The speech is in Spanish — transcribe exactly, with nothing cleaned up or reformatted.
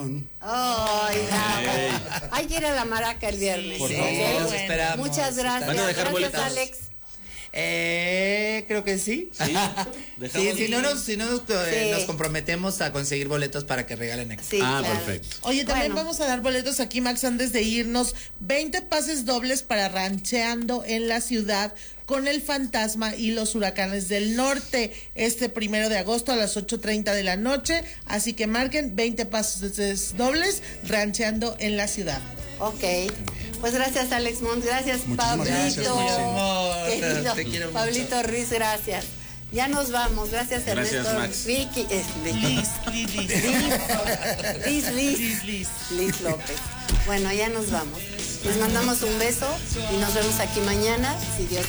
Limón. Ay, no. Hay que ir a la Maraca el viernes. Por ¿sí? favor, ¿Sí? los esperamos. Muchas gracias. Van a dejar Gracias, boletos. Alex. Eh, creo que sí. Sí, Sí, si no nos, si no nos, eh, Sí. nos comprometemos a conseguir boletos para que regalen aquí. Sí, Ah, claro. perfecto. Oye, también Bueno. vamos a dar boletos aquí, Max, antes de irnos. veinte pases dobles para Rancheando en la Ciudad con el Fantasma y los Huracanes del Norte, este primero de agosto a las ocho treinta de la noche. Así que marquen veinte pases dobles, Rancheando en la Ciudad. Ok. Pues gracias, Alex Mont. Gracias, Muchísimas Pablito. gracias, Maxi. Amor, Querido te quiero mucho. Pablito Ruiz, gracias. Ya nos vamos. Gracias, Gracias, Ernesto. Max. Vicky. eh, Vicky. Liz, Liz, Liz. Liz, Liz, Liz. Liz, Liz. Liz López. Bueno, ya nos vamos. Les mandamos un beso y nos vemos aquí mañana, si Dios